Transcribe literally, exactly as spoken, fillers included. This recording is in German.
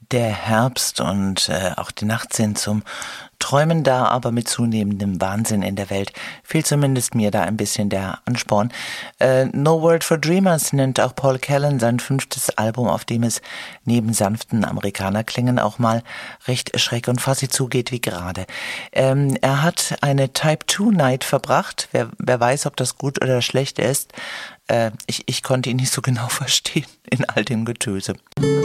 Der Herbst und äh, auch die Nacht sind zum Träumen da, aber mit zunehmendem Wahnsinn in der Welt fehlt zumindest mir da ein bisschen der Ansporn. Äh, No World for Dreamers nennt auch Paul Callan sein fünftes Album, auf dem es neben sanften Amerikanerklängen auch mal recht schräg und fuzzy zugeht wie gerade. Ähm, er hat eine Type zwei Night verbracht. Wer, wer weiß, ob das gut oder schlecht ist. Äh, ich, ich konnte ihn nicht so genau verstehen in all dem Getöse.